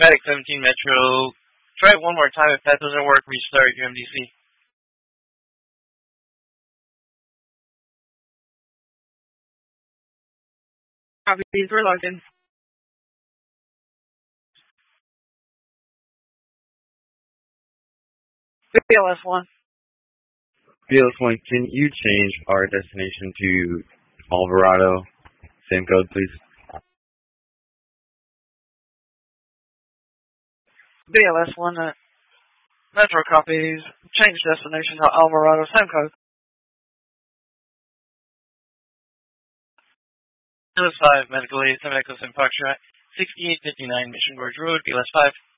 Medic 17 Metro. Try it one more time. If that doesn't work, restart your MDC. Copy, we're logged in. BLS1. BLS1, can you change our destination to Alvarado? Same code, please. BLS1, Metro copies. Change destination to Alvarado. Same code. BLS 5, Medical Aid, 7 Echo 7 Foxtrot, 6859 Mission Gorge Road, BLS 5.